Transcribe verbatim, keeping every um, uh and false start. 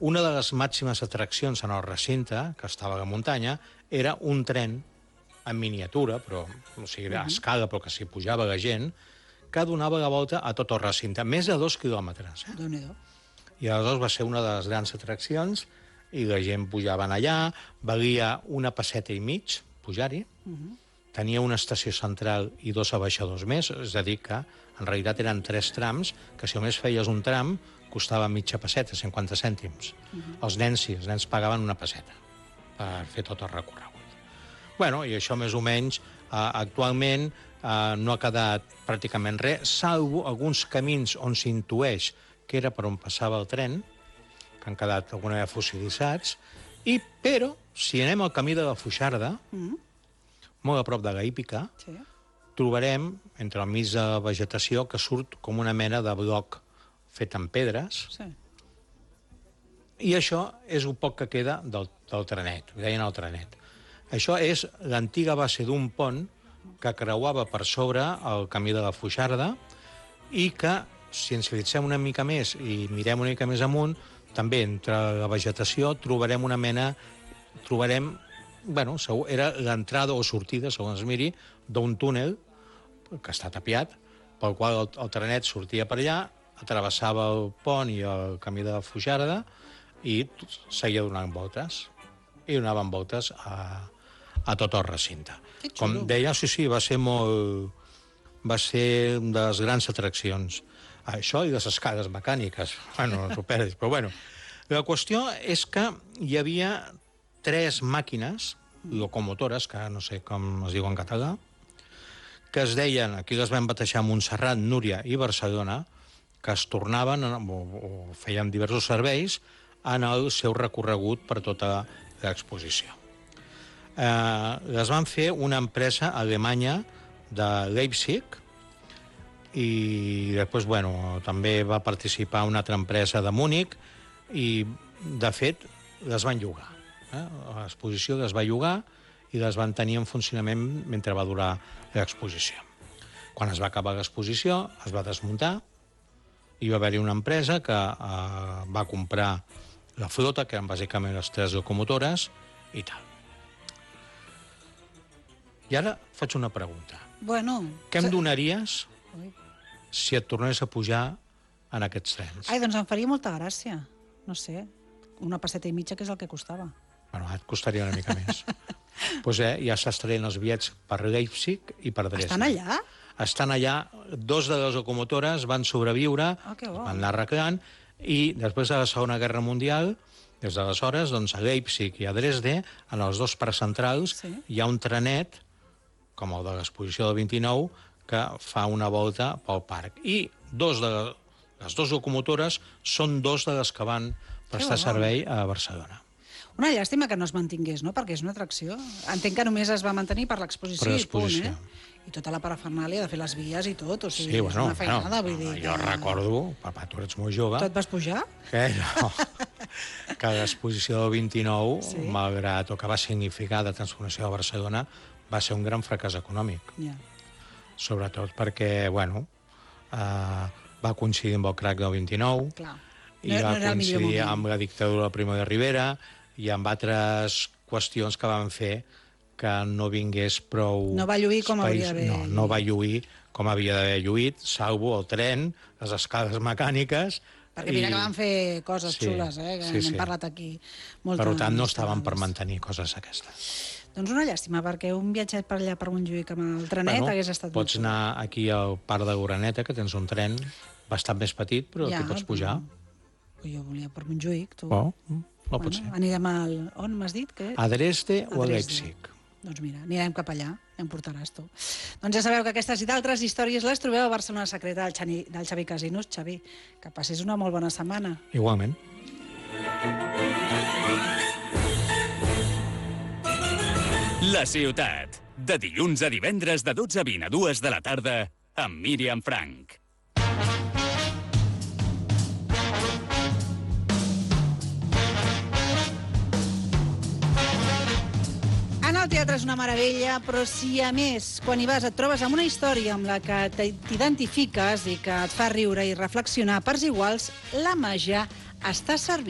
una de les màximes atraccions en el recinte, que estava a la muntanya, era un tren en miniatura, però, o sigui, a escala, però que s'hi pujava la gent, que donava la volta a tot el recinte, més de dos quilòmetres. Eh? Déu-n'hi-do. I aleshores va ser una de les grans atraccions, i la gent pujava allà, valia una passeta i mig pujar-hi, tenia una estació central i dos abaixadors més, és a dir que en realitat eren tres trams, que si només feies un tram costava mitja passeta, cinquanta cèntims. Els nens sí, els nens pagaven una passeta per fer tot el recorregut. Bueno, i això més o menys, eh, actualment eh, no ha quedat pràcticament res, salvo alguns camins on s'intueix que era per on passava el tren, que han quedat d'alguna manera fossilitzats, i, però, si anem al camí de la Foixarda, Mm. molt a prop de la Hípica, Sí. trobarem, entre el mig de la vegetació, que surt com una mena de bloc fet amb pedres, Sí. i això és un poc que queda del, del trenet, ho deien el trenet. Això és l'antiga base d'un pont que creuava per sobre el camí de la Foixarda i que, si ens fixem una mica més i mirem una mica més amunt, també entre la vegetació trobarem una mena... trobarem, bueno, segur, era l'entrada o sortida, segons es miri, d'un túnel que està tapiat, pel qual el, el trenet sortia per allà, travessava el pont i el camí de la Foixarda i seguia donant voltes. I donaven voltes a, a tot el recinte. Que xulo. Com deia, sí, sí, va ser molt... va ser una de les grans atraccions. Això i les escales mecàniques. Bueno, no t'ho perdis, però bueno. La qüestió és que hi havia tres màquines locomotores, que no sé com es diu en català, que es deien, aquí les vam batejar a Montserrat, Núria i Barcelona, que es tornaven, o, o feien diversos serveis, en el seu recorregut per tota l'exposició. Eh, les van fer una empresa alemanya de Leipzig, i després, bueno, també va participar una altra empresa de Múnich, i, de fet, les van llogar. Eh? L'exposició les va llogar i les van tenir en funcionament mentre va durar l'exposició. Quan es va acabar l'exposició, es va desmuntar, i va haver-hi una empresa que eh, va comprar la flota, que eren bàsicament les tres locomotores, i tal. I ara faig una pregunta. Bueno... Què em donaries Ui. si et tornés a pujar en aquests trens? Ai, doncs em faria molta gràcia. No sé, una passeta i mitja, que és el que costava. Bueno, et costaria una mica més. Doncs eh, ja s'estrenen els bitllets per Leipzig i per Dresden. Estan allà? Estan allà. Dos de les locomotores van sobreviure, Ah, que bo. van anar arreglant, i després de la Segona Guerra Mundial, des d'aleshores, doncs, a Leipzig i a Dresde, en els dos parcs centrals, Sí. hi ha un trenet, com el de l'exposició del vint-i-nou, que fa una volta pel parc. I dos de les dues locomotores són dos de les que van prestar bo. servei a Barcelona. Una llàstima que no es mantingués, no?, perquè és una atracció. Entenc que només es va mantenir per l'exposició Per i punt, l'exposició. eh? I tota la parafernàlia de fer les vies i tot, o sigui, Sí, bueno, és una feinada, bueno, vull dir... jo que... recordo, papa, tu ets molt jove, Tu et vas pujar? que, no, que l'exposició del vint-i-nou, Sí. malgrat el que va significar de transformació de Barcelona, va ser un gran fracàs econòmic. Ja. Sobretot perquè, bueno, eh, va coincidir amb el crac del vint-i-nou, Clar. i No- va no era el millor coincidir moment. amb la dictadura de Primo de Rivera i amb altres qüestions que van fer que no vingués prou... No va lluir com espais. hauria d'haver No, no va lluir com havia d'haver lluït, salvo el tren, les escales mecàniques... Perquè mira que van fer coses Sí, xules, eh? Que sí, n'hem sí. parlat aquí moltes Per tant, no estaven per vegades. mantenir coses aquestes. Doncs una llàstima, perquè un viatget per allà per Montjuïc amb el trenet hagués estat pots molt anar aquí al parc de l'Uraneta, que tens un tren bastant més petit, però Ja, t'hi pots pujar. Però... Jo volia per Montjuïc, tu. Oh, no pot ser. Anirem al... On m'has dit? Que... A Dresde o a Dresde. Leipzig. Doncs mira, anirem cap allà, ja em portaràs tu. Doncs ja sabeu que aquestes i d'altres històries les trobeu a Barcelona Secreta del Xavi, del Xavi Casinos. Xavi, que passis una molt bona setmana. Igualment. La ciutat, de dilluns a divendres de dotze a vint a dues de la tarda, amb Míriam Frank. Anar al teatre és una meravella, però si a més, quan hi vas, et trobes amb una història amb la que t'identifiques i que et fa riure i reflexionar a parts iguals, la màgia està servint.